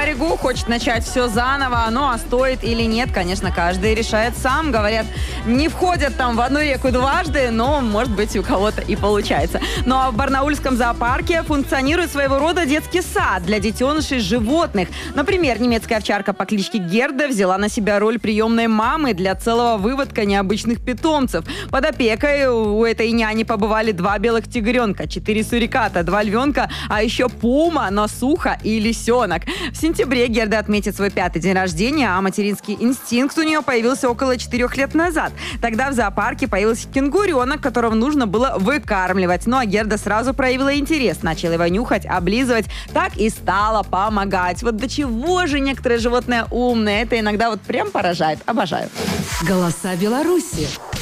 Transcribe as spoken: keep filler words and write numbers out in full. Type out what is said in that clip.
берегу, хочет начать все заново. Ну, а стоит или нет, конечно, каждый решает сам. Говорят, не входят там в одну реку дважды, но, может быть, у кого-то и получается. Ну, а в барнаульском зоопарке функционирует своего рода детский сад для детенышей животных. Например, немецкая овчарка по кличке Герда взяла на себя роль приемной мамы для целого выводка необычных питомцев. Под опекой у этой няни побывали два белых тигренка, четыре суриката, два львенка, а еще пума, носуха и лисенок. В сентябре Герда отметит свой пятый день рождения, а материнский инстинкт у нее появился около четырех лет назад. Тогда в зоопарке появился кенгуренок, которого нужно было выкармливать. Ну а Герда сразу проявила интерес, начала его нюхать, облизывать, так и стала помогать. Вот до чего же некоторые животные умные, это иногда вот прям поражает. Обожаю. Голоса Беларуси.